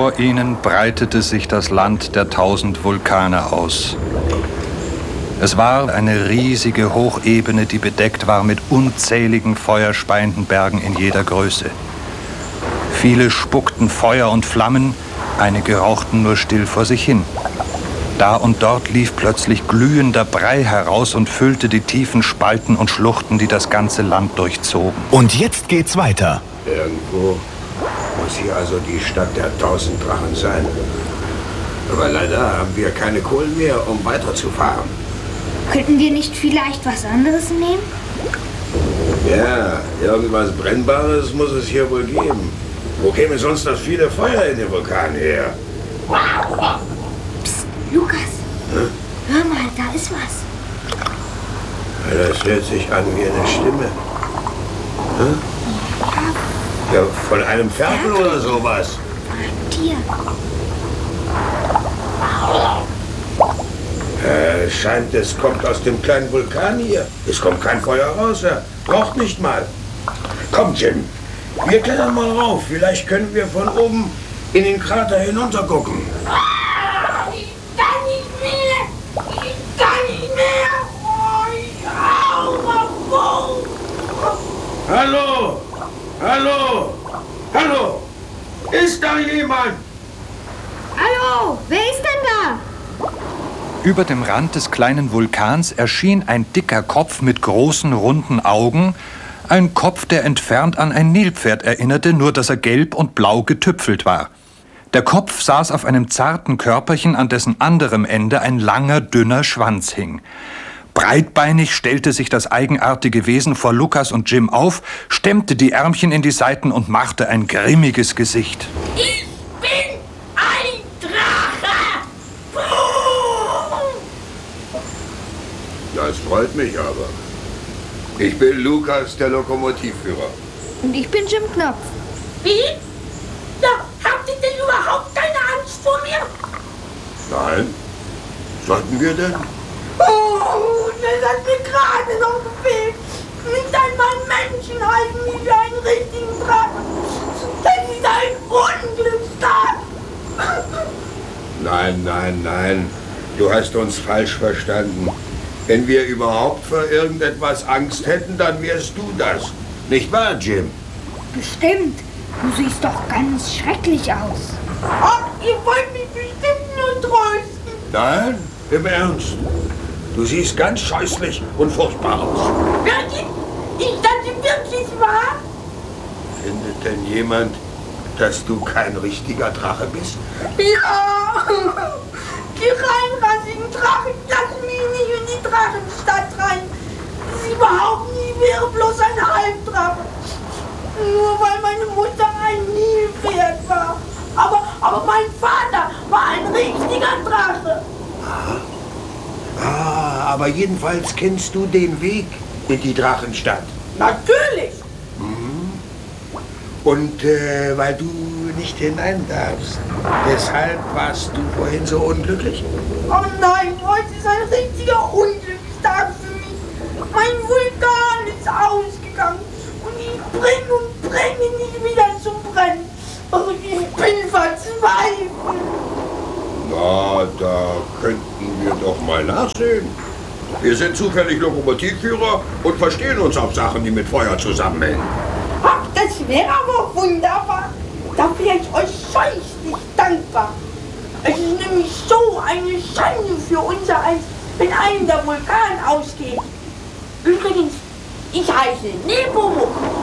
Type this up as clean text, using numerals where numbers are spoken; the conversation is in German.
Vor ihnen breitete sich das Land der 1000 Vulkane aus. Es war eine riesige Hochebene, die bedeckt war mit unzähligen feuerspeienden Bergen in jeder Größe. Viele spuckten Feuer und Flammen, einige rauchten nur still vor sich hin. Da und dort lief plötzlich glühender Brei heraus und füllte die tiefen Spalten und Schluchten, die das ganze Land durchzogen. Und jetzt geht's weiter. Irgendwo muss hier also die Stadt der 1000 Drachen sein. Aber leider haben wir keine Kohlen mehr, um weiterzufahren. Könnten wir nicht vielleicht was anderes nehmen? Ja, irgendwas Brennbares muss es hier wohl geben. Wo käme sonst das viele Feuer in den Vulkan her? Psst, Lukas. Hm? Hör mal, da ist was. Das hört sich an wie eine Stimme. Hm? Ja, von einem Ferkel oder sowas. Ein Tier. Scheint, es kommt aus dem kleinen Vulkan hier. Es kommt kein Feuer raus, er braucht nicht mal. Komm, Jim, wir klettern mal rauf. Vielleicht können wir von oben in den Krater hinunter gucken. Ich kann nicht mehr. Ich kann nicht mehr. Hallo? Hallo? Hallo? Ist da jemand? Hallo, wer ist denn da? Über dem Rand des kleinen Vulkans erschien ein dicker Kopf mit großen, runden Augen. Ein Kopf, der entfernt an ein Nilpferd erinnerte, nur dass er gelb und blau getüpfelt war. Der Kopf saß auf einem zarten Körperchen, an dessen anderem Ende ein langer, dünner Schwanz hing. Breitbeinig stellte sich das eigenartige Wesen vor Lukas und Jim auf, stemmte die Ärmchen in die Seiten und machte ein grimmiges Gesicht. Ich bin ein Drache! Das freut mich aber. Ich bin Lukas, der Lokomotivführer. Und ich bin Jim Knopf. Wie? Ja, habt ihr denn überhaupt keine Angst vor mir? Nein. Sollten wir denn? Oh, das hat mir gerade noch gefehlt. Nicht einmal Menschen halten mich für einen richtigen Drachen. Das ist ein Unglückstag. Nein, nein, nein. Du hast uns falsch verstanden. Wenn wir überhaupt vor irgendetwas Angst hätten, dann wärst du das. Nicht wahr, Jim? Bestimmt. Du siehst doch ganz schrecklich aus. Ach, ihr wollt mich bestimmt nur trösten. Nein, im Ernst. Du siehst ganz scheußlich und furchtbar aus. Wirklich? Ist das wirklich wahr? Findet denn jemand, dass du kein richtiger Drache bist? Ja. Die reinrassigen Drachen lassen mich nicht in die Drachenstadt rein. Sie behaupten, ich wäre bloß ein Halbdrache. Nur weil meine Mutter ein Nilpferd war. Aber mein Vater war ein richtiger Drache. Aber jedenfalls kennst du den Weg in die Drachenstadt. Natürlich. Und weil du nicht hinein darfst, deshalb warst du vorhin so unglücklich? Oh nein, heute ist ein richtiger Unglückstag für mich. Mein Vulkan ist ausgegangen und ich bringe nicht wieder zum Brennen. Oh, ich bin verzweifelt. Na, da könnten wir doch mal nachsehen. Wir sind zufällig Lokomotivführer und verstehen uns auf Sachen, die mit Feuer zusammenhängen. Ach, das wäre aber wunderbar. Da wäre ich euch scheußlich dankbar. Es ist nämlich so eine Schande für unser Eins, wenn einem der Vulkan ausgeht. Übrigens, ich heiße Nepomuk